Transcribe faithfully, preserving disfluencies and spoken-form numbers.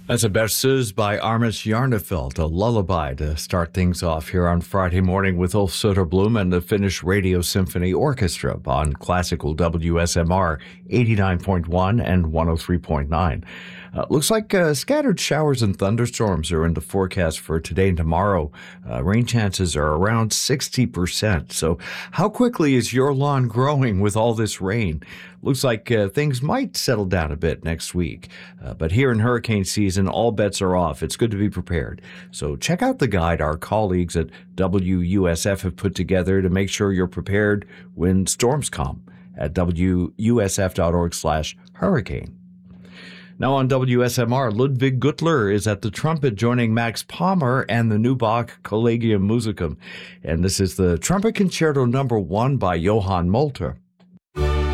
That's a Berceuse by Armis Jarnefeld, a lullaby to start things off here on Friday morning with Ulf Söderblom and the Finnish Radio Symphony Orchestra on classical W S M R eighty-nine point one and one oh three point nine. Uh, looks like uh, scattered showers and thunderstorms are in the forecast for today and tomorrow. Uh, rain chances are around sixty percent. So how quickly is your lawn growing with all this rain? Looks like uh, things might settle down a bit next week. Uh, but here in hurricane season, all bets are off. It's good to be prepared. So check out the guide our colleagues at W U S F have put together to make sure you're prepared when storms come at W U S F dot org slash hurricane. Now on W S M R, Ludwig Gutler is at the trumpet joining Max Palmer and the new Bach Collegium Musicum. And this is the Trumpet Concerto number one by Johann Molter.